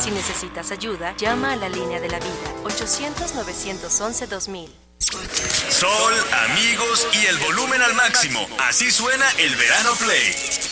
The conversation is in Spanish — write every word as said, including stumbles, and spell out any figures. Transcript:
Si necesitas ayuda, llama a la línea de la vida, ochocientos, novecientos once, dos mil. Sol, amigos y el volumen al máximo. Así suena el Verano Play.